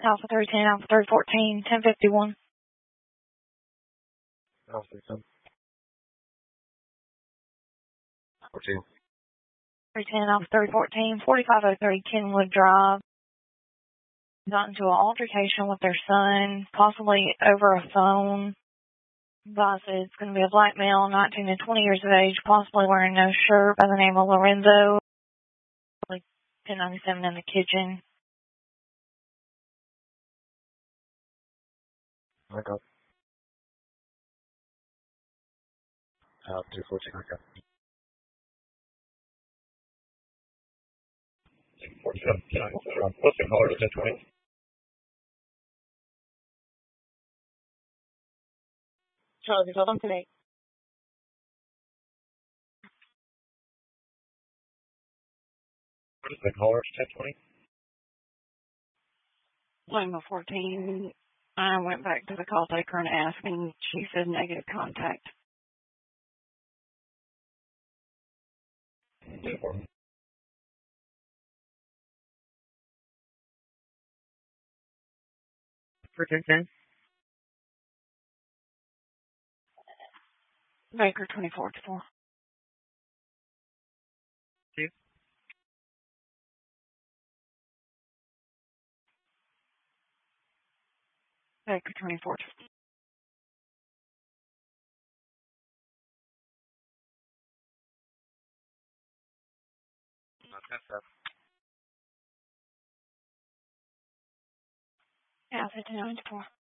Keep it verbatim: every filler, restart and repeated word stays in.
Alpha three ten, Alpha three fourteen, ten fifty-one. Alpha three ten. fourteen. three ten, Alpha three fourteen, forty-five oh three Kenwood Drive. Got into an altercation with their son, possibly over a phone. Guy said it's going to be a black male, nineteen to twenty years of age, possibly wearing no shirt, by the name of Lorenzo. ten ninety-seven in the kitchen. I got. Uh, two fourteen, I got. forty-seven, what's the color of ten twenty? Charlie, hold on today. What is the color of ten twenty? Lima fourteen. I went back to the call taker and asked, and she said negative contact. Uniform. For ten ten? Baker twenty-four to four. Two. Baker twenty-four to four. That's up. Yeah, fifty-nine to four.